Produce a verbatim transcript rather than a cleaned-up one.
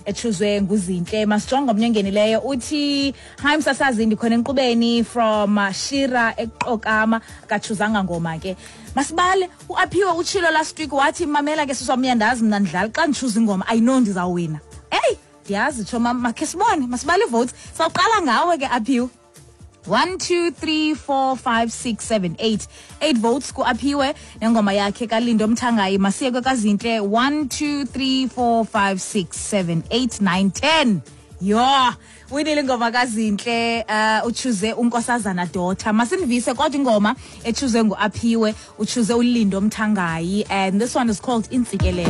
echuzwe nguzinhle. Masijonga omnye ongenileyo uthi hi msasazi ndikhona enkqubeni from uh, Shira eQokama akachuzanga ngoma ke. Masibale uAphiwe uchilo last week wathi mamela ke sisomnyandazi mina ndidlala xa ndichuza ingoma I know ndizawina. Hey ndiyazi choma makhe sibone masibale votes sawuqala ngawe ke Aphiwe. one two three four five six seven eight eight votes ku Aphiwe nengoma yakhe kaLindo Mthangayi. Masiye kwekazinhle one two three four five six seven eight nine ten. Yo winile ngoma kazinhle uh uchoose unkosazana daughter. Masinivise kodwa ingoma echoose nguAphiwe uchoose uLindo Mthangayi and this one is called Intsikelelo.